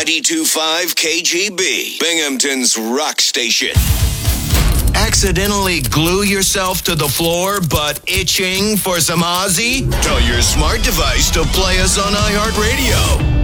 92.5 KGB, Binghamton's rock station. Accidentally glue yourself to the floor but itching for some Ozzy? Tell your smart device to play us on iHeartRadio.